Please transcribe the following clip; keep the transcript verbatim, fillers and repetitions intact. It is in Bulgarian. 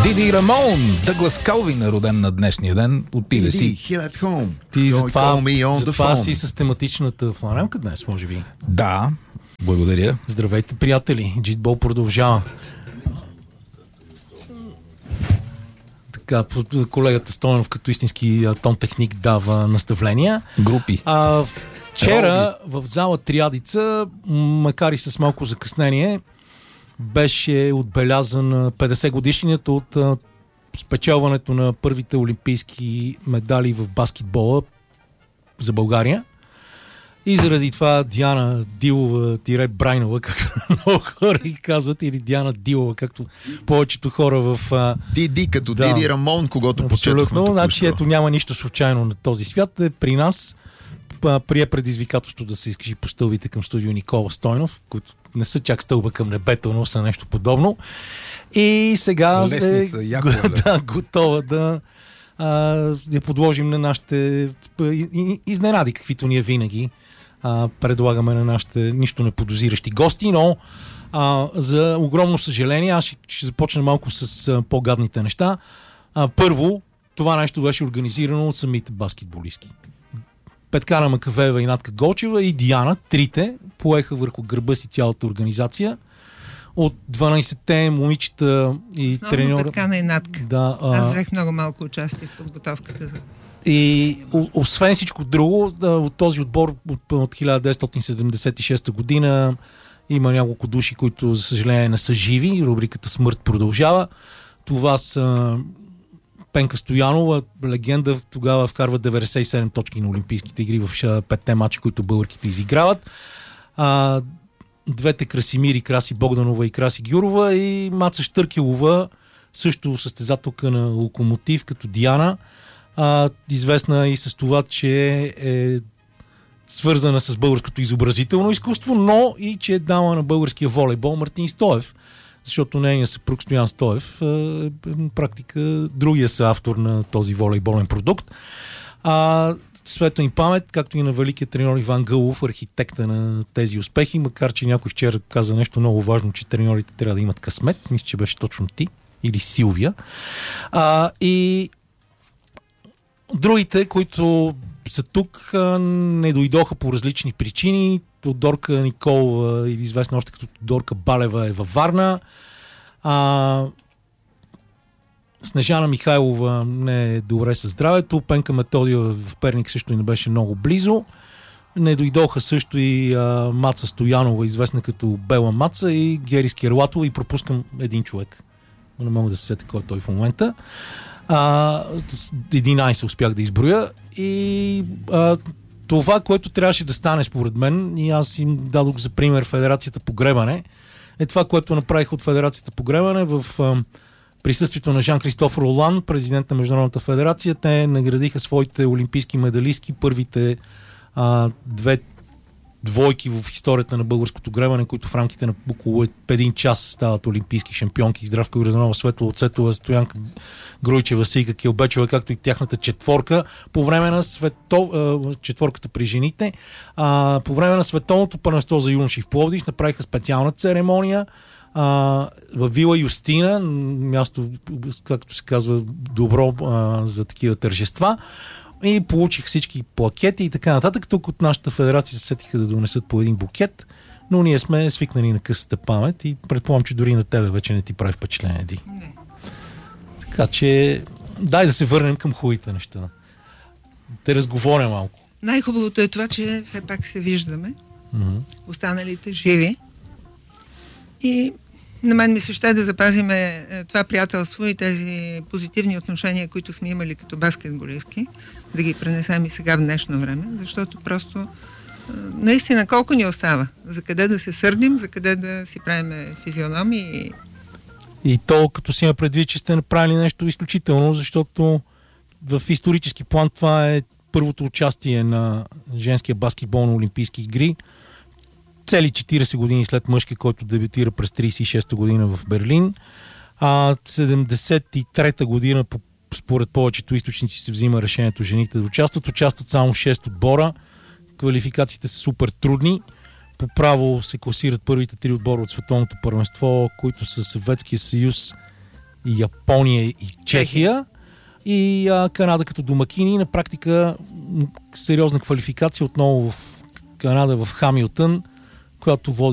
Диди Рамон, Дъглас Калвин е роден на днешния ден. Отиде си. Ти затова, затова си с тематичната фланелка днес, може би. Да, благодаря. Здравейте, приятели. Джитбол продължава. Така, колегата Стойнов като истински тон техник дава наставления. Групи. А, вчера в зала Триадица, макар и с малко закъснение, беше отбелязан петдесет годишнината от а, спечелването на първите олимпийски медали в баскетбола за България. И заради това Диана Дилова тире Брайнова, както много хора и казват, или Диана Дилова, както повечето хора в... Диди, като да, Диди Рамон, когато почетохме. Абсолютно, значи ето няма нищо случайно на този свят. При нас прие предизвикателство да се изкажи по стълбите към студио Никола Стойнов, които не са чак стълба към небето, но са нещо подобно. И сега Лестница, е яко, да, готова да я подложим на нашите изненади, каквито ние винаги а, предлагаме на нашите нищо не подозиращи гости, но а, за огромно съжаление, аз ще, ще започна малко с а, по-гадните неща. А, първо, това нещо беше организирано от самите баскетболистки. Петкана Макавеева и Натка Голчева и Диана, трите, поеха върху гърба си цялата организация. От дванайсетте момичета и основно треньора... Петкана и Натка. Да, а... Аз взех много малко участие в подготовката за... И освен всичко друго, от този отбор от, от хиляда деветстотин седемдесет и шеста година има няколко души, които за съжаление не са живи. Рубриката Смърт продължава. Това са Пенка Стоянова, легенда, тогава вкарва деветдесет и седем точки на Олимпийските игри в петте мача, които българките изиграват. А, двете Красимири, Краси Богданова и Краси Гюрова и Маца Щъркелова, също състезателка на Локомотив, като Диана. А, известна и с това, че е свързана с българското изобразително изкуство, но и че е дама на българския волейбол Мартин Стоев, защото нейният съпруг Стоян Стоев е, е практика другия са автор на този волейболен продукт. А, светла им памет, както и на великият треньор Иван Гълов, архитекта на тези успехи, макар че някой вчера каза нещо много важно, че треньорите трябва да имат късмет. Мисля, че беше точно ти или Силвия. А, и другите, които са тук, не дойдоха по различни причини. Тодорка Николова, или известна още като Тодорка Балева, е във Варна. А, Снежана Михайлова не е добре със здравето. Пенка Методиева в Перник също и не беше много близо. Не дойдоха също и а, Маца Стоянова, известна като Бела Маца, и Гери Скерлатова, и пропускам един човек. Не мога да се сетя кой е той в момента. А, единайсет успях да изброя и а, това, което трябваше да стане според мен, и аз им дадох за пример Федерацията по гребане, е това, което направих от Федерацията по гребане в а, присъствието на Жан-Кристоф Ролан, президент на Международната федерация. Те наградиха своите олимпийски медалистки, първите а, две двойки в историята на българското гребане, които в рамките на около един час стават олимпийски шампионки. Здравка Градонова, Светла Оцетова, Стоянка Груйчева, Сейка Келбечева, както и тяхната четворка по време на свето... четворката при жените. А, по време на световното първенство за юноши в Пловдив направиха специална церемония а, в Вила Юстина, място, както се казва, добро а, за такива тържества. И получих всички плакети и така нататък. Тук от нашата федерация се сетиха да донесат по един букет, но ние сме свикнали на късата памет и предполагам, че дори на тебе вече не ти прави впечатление, Ди. Не. Така че дай да се върнем към хубавите неща. Те разговоря малко. Най-хубавото е това, че все пак се виждаме. Mm-hmm. Останалите живи. И на мен ми се ще да запазиме това приятелство и тези позитивни отношения, които сме имали като баскетболистки, да ги пренесем и сега в днешно време, защото просто наистина колко ни остава? За къде да се сърдим, за къде да си правим физиономии? И то, като си има предвид, че сте направили нещо изключително, защото в исторически план това е първото участие на женския баскетбол на Олимпийски игри. Цели четирийсет години след мъжки, който дебютира през трийсет и шеста година в Берлин. А седемдесет и трета година, според повечето източници, се взима решението жените да участват. Участват само шест отбора. Квалификациите са супер трудни. По право се класират първите три отбора от световното първенство, които са Съветския съюз, Япония и Чехия. Чехия. И а, Канада като домакини. На практика м- сериозна квалификация отново в Канада, в Хамилтън, която води